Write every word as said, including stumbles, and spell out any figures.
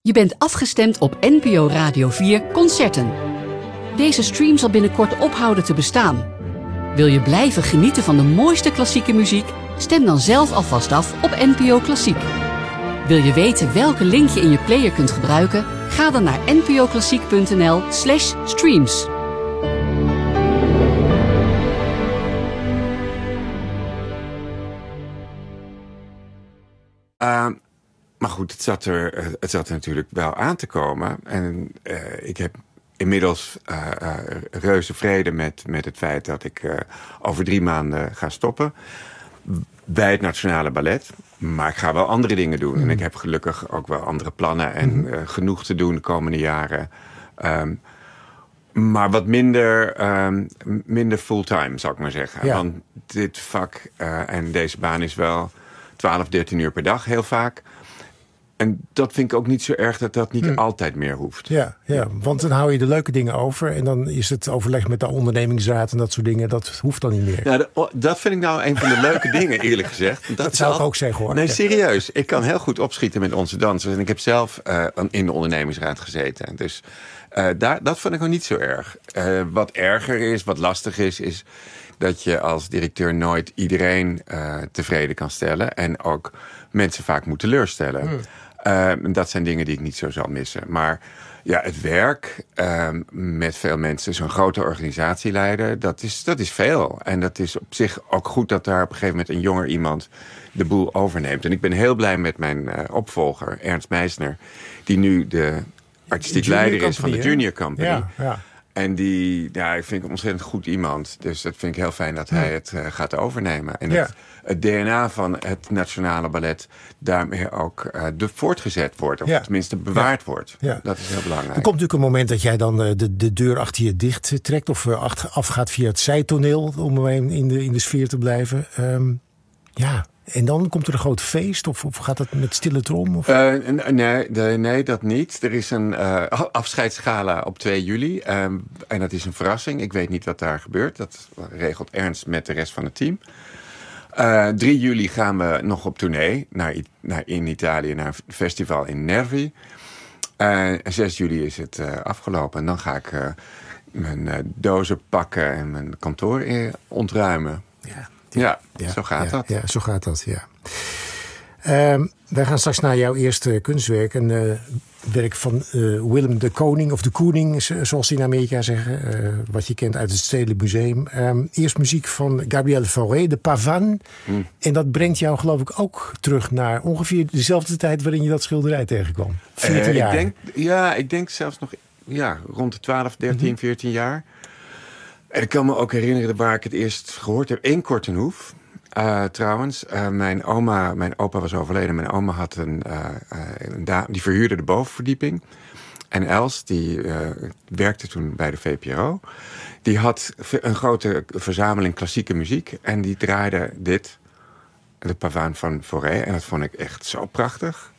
Je bent afgestemd op N P O Radio vier Concerten. Deze stream zal binnenkort ophouden te bestaan. Wil je blijven genieten van de mooiste klassieke muziek? Stem dan zelf alvast af op N P O Klassiek. Wil je weten welke link je in je player kunt gebruiken? Ga dan naar npoklassiek.nl slash streams. Uh, maar goed, het zat, er, het zat er natuurlijk wel aan te komen. En uh, ik heb inmiddels uh, uh, reuze vrede met, met het feit dat ik uh, over drie maanden ga stoppen. Bij het Nationale Ballet. Maar ik ga wel andere dingen doen. Mm. En ik heb gelukkig ook wel andere plannen. En mm. uh, genoeg te doen de komende jaren. Um, maar wat minder, um, minder fulltime, zou ik maar zeggen. Ja. Want dit vak uh, en deze baan is wel twaalf, dertien uur per dag, heel vaak. En dat vind ik ook niet zo erg dat dat niet hm. altijd meer hoeft. Ja, ja, want dan hou je de leuke dingen over. En dan is het overleg met de ondernemingsraad en dat soort dingen. Dat hoeft dan niet meer. Ja, de, dat vind ik nou een van de leuke dingen, eerlijk gezegd. Dat, dat zou al... ik ook zeggen, hoor. Nee, serieus. Ik kan heel goed opschieten met onze dansers. En ik heb zelf uh, in de ondernemingsraad gezeten. Dus uh, daar, dat vond ik ook niet zo erg. Uh, wat erger is, wat lastig is, is dat je als directeur nooit iedereen uh, tevreden kan stellen. En ook mensen vaak moet teleurstellen. Hmm. Uh, dat zijn dingen die ik niet zo zal missen. Maar ja, het werk uh, met veel mensen, zo'n grote organisatie leiden, dat is, dat is veel. En dat is op zich ook goed dat daar op een gegeven moment een jonger iemand de boel overneemt. En ik ben heel blij met mijn uh, opvolger, Ernst Meisner, die nu de artistiek leider is van de Junior Company. Ja, ja. En die, ja, ik vind hem een ontzettend goed iemand. Dus dat vind ik heel fijn dat hij het uh, gaat overnemen. En ja. het, het D N A van het Nationale Ballet daarmee ook uh, de voortgezet wordt. Of ja. tenminste bewaard ja. wordt. Ja. Dat is heel belangrijk. Er komt natuurlijk een moment dat jij dan uh, de, de deur achter je dicht trekt. Of uh, afgaat via het zijtoneel. Om maar in de, in de sfeer te blijven. Um, ja... En dan komt er een groot feest? Of, of gaat dat met stille trom? Of? Uh, nee, nee, nee, dat niet. Er is een uh, afscheidsgala op twee juli. Um, en dat is een verrassing. Ik weet niet wat daar gebeurt. Dat regelt Ernst met de rest van het team. Uh, drie juli gaan we nog op tournee. Naar, naar, in Italië naar een festival in Nervi. Uh, zes juli is het uh, afgelopen. En dan ga ik uh, mijn uh, dozen pakken en mijn kantoor uh, ontruimen. Ja. Ja, ja, zo gaat ja, dat. Ja, zo gaat dat, ja. Um, wij gaan straks naar jouw eerste kunstwerk. Een uh, werk van uh, Willem de Koning, of de Koning, zoals die in Amerika zeggen. Uh, wat je kent uit het Stedelijk Museum. Um, eerst muziek van Gabriel Fauré, de Pavane. Hmm. En dat brengt jou geloof ik ook terug naar ongeveer dezelfde tijd waarin je dat schilderij tegenkwam. veertien uh, jaar. Ik denk, ja, ik denk zelfs nog ja, rond de twaalf, dertien, veertien jaar. En ik kan me ook herinneren waar ik het eerst gehoord heb. Eén Kortenhoef, uh, trouwens. Uh, mijn oma, mijn opa was overleden. Mijn oma had een, uh, uh, een dame, die verhuurde de bovenverdieping. En Els, die uh, werkte toen bij de V P R O. Die had een grote verzameling klassieke muziek. En die draaide dit, de Pavane van Fauré. En dat vond ik echt zo prachtig.